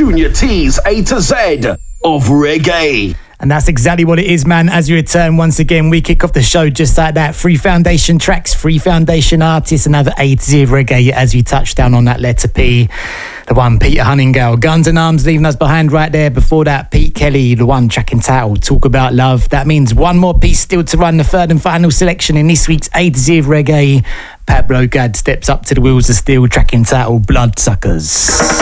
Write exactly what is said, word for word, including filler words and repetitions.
Junior T's A to Z of reggae. And that's exactly what it is, man. As we return once again, we kick off the show just like that. Three foundation tracks, three foundation artists, another A to Z of reggae as we touch down on that letter P. The one, Peter Hunningale, Guns N' Arms leaving us behind right there. Before that, Pete Kelly, the one track entitled Talk About Love. That means one more piece still to run, the third and final selection in this week's A to Z of reggae. Pablo Gad steps up to the wheels of steel, track entitled Bloodsuckers.